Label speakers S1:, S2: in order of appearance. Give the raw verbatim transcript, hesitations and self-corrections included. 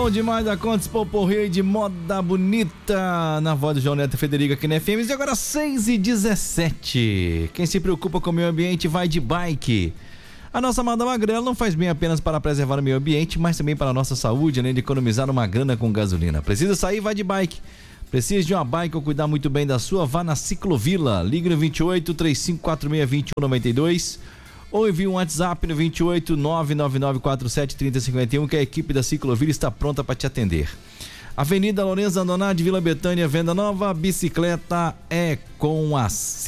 S1: bom demais da conta, Poporrei de moda bonita, na voz do João Neto e Federica aqui na F M. E agora seis e dezessete. Quem se preocupa com o meio ambiente vai de bike. A nossa amada Magrela não faz bem apenas para preservar o meio ambiente, mas também para a nossa saúde, além de economizar uma grana com gasolina. Precisa sair, vai de bike. Precisa de uma bike ou cuidar muito bem da sua, vá na Ciclovila. Liga no vinte e oito, três cinco quatro seis, dois um nove dois ou envie um WhatsApp no vinte e oito, nove nove nove quatro sete, três zero cinco um, que a equipe da Ciclovila está pronta para te atender. Avenida Lourenço Andonade, Vila Betânia, venda nova, bicicleta é com a